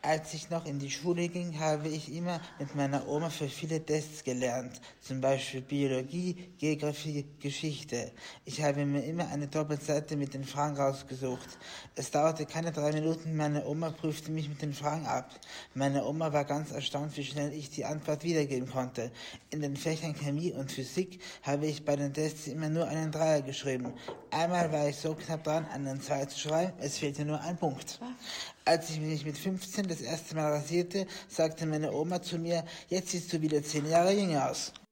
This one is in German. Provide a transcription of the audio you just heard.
Als ich noch in die Schule ging, habe ich immer mit meiner Oma für viele Tests gelernt, zum Beispiel Biologie, Geografie, Geschichte. Ich habe mir immer eine Doppelseite mit den Fragen rausgesucht. Es dauerte keine 3 Minuten, meine Oma prüfte mich mit den Fragen ab. Meine Oma war ganz erstaunt, wie schnell ich die Antwort wiedergeben konnte. In den Fächern Chemie und Physik habe ich bei den Tests immer nur einen Dreier geschrieben. Einmal war ich so knapp dran, einen Zweier zu schreiben, es fehlte nur ein Punkt. Als ich mich mit 15 das erste Mal rasierte, sagte meine Oma zu mir, jetzt siehst du wieder 10 Jahre jünger aus.